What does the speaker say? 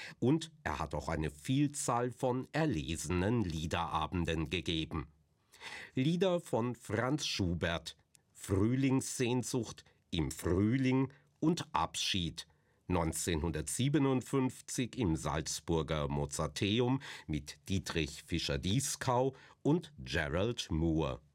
Und er hat auch eine Vielzahl von erlesenen Liederabenden gegeben. Lieder von Franz Schubert, Frühlingssehnsucht, Im Frühling und Abschied, 1957 im Salzburger Mozarteum mit Dietrich Fischer-Dieskau und Gerald Moore.